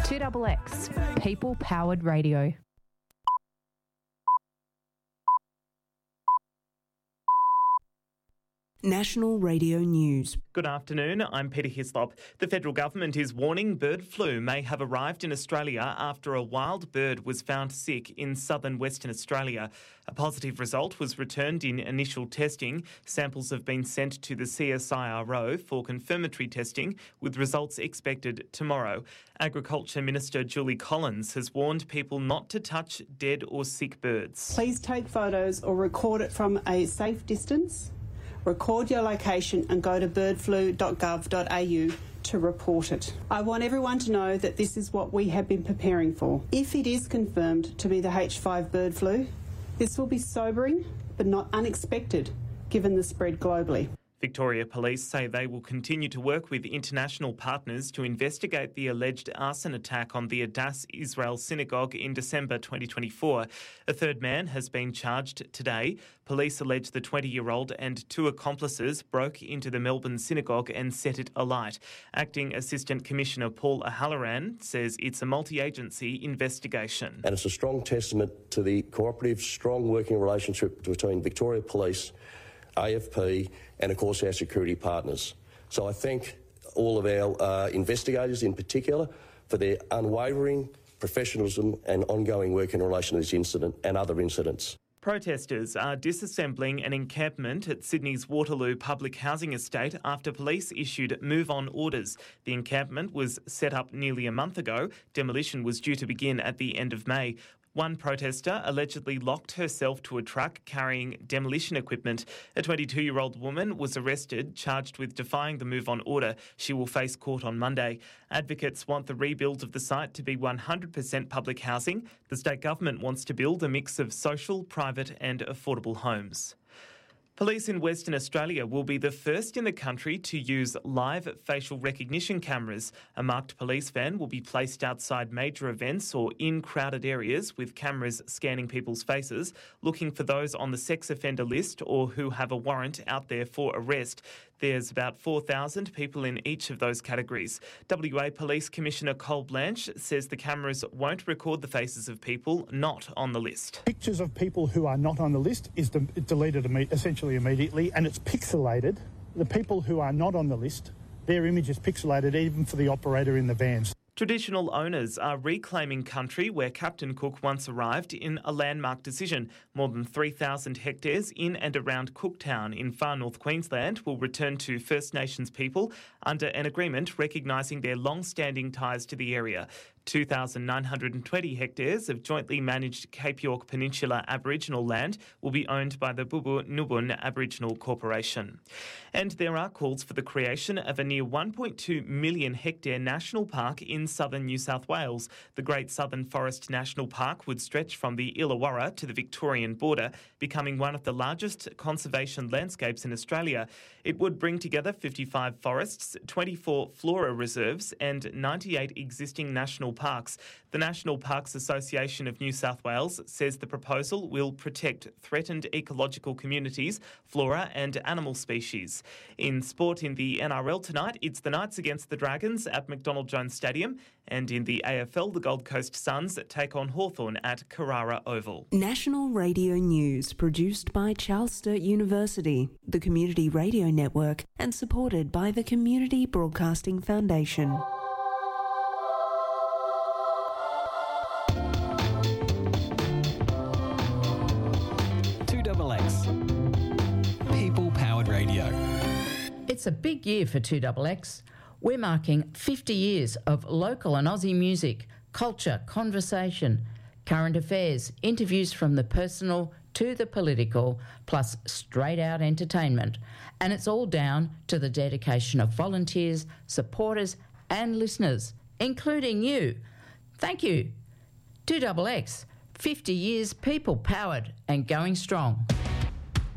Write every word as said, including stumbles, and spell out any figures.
two X X, people-powered radio. National Radio News. Good afternoon, I'm Peter Hislop. The federal government is warning bird flu may have arrived in Australia after a wild bird was found sick in southern Western Australia. A positive result was returned in initial testing. Samples have been sent to the C S I R O for confirmatory testing, with results expected tomorrow. Agriculture Minister Julie Collins has warned people not to touch dead or sick birds. Please take photos or record it from a safe distance. Record your location and go to bird flu dot gov dot a u to report it. I want everyone to know that this is what we have been preparing for. If it is confirmed to be the H five bird flu, this will be sobering but not unexpected given the spread globally. Victoria Police say they will continue to work with international partners to investigate the alleged arson attack on the Adass Israel Synagogue in December twenty twenty-four. A third man has been charged today. Police allege the twenty-year-old and two accomplices broke into the Melbourne synagogue and set it alight. Acting Assistant Commissioner Paul O'Halloran says it's a multi-agency investigation. And it's a strong testament to the cooperative, strong working relationship between Victoria Police, A F P and, of course, our security partners. So I thank all of our uh, investigators in particular for their unwavering professionalism and ongoing work in relation to this incident and other incidents. Protesters are disassembling an encampment at Sydney's Waterloo public housing estate after police issued move-on orders. The encampment was set up nearly a month ago. Demolition was due to begin at the end of May. One protester allegedly locked herself to a truck carrying demolition equipment. A twenty-two-year-old woman was arrested, charged with defying the move-on order. She will face court on Monday. Advocates want the rebuild of the site to be one hundred percent public housing. The state government wants to build a mix of social, private and affordable homes. Police in Western Australia will be the first in the country to use live facial recognition cameras. A marked police van will be placed outside major events or in crowded areas with cameras scanning people's faces, looking for those on the sex offender list or who have a warrant out there for arrest. There's about four thousand people in each of those categories. W A Police Commissioner Cole Blanche says the cameras won't record the faces of people not on the list. Pictures of people who are not on the list is de- deleted imme- essentially immediately, and it's pixelated. The people who are not on the list, their image is pixelated even for the operator in the vans. Traditional owners are reclaiming country where Captain Cook once arrived in a landmark decision. More than three thousand hectares in and around Cooktown in far north Queensland will return to First Nations people under an agreement recognising their long-standing ties to the area. two thousand nine hundred twenty hectares of jointly managed Cape York Peninsula Aboriginal land will be owned by the Bubu Nubun Aboriginal Corporation. And there are calls for the creation of a near one point two million hectare national park in southern New South Wales. The Great Southern Forest National Park would stretch from the Illawarra to the Victorian border, becoming one of the largest conservation landscapes in Australia. It would bring together fifty-five forests, twenty-four flora reserves and ninety-eight existing national parks. The National Parks Association of New South Wales says the proposal will protect threatened ecological communities, flora and animal species. In sport in the N R L tonight, it's the Knights against the Dragons at McDonald Jones Stadium, and in the A F L, the Gold Coast Suns take on Hawthorn at Carrara Oval. National Radio News, produced by Charles Sturt University, the Community Radio Network, and supported by the Community Broadcasting Foundation. two X X, people-powered radio. It's a big year for two X X. We're marking fifty years of local and Aussie music, culture, conversation, current affairs, interviews from the personal to the political, plus straight-out entertainment. And it's all down to the dedication of volunteers, supporters and listeners, including you. Thank you. two X X, fifty years people-powered and going strong.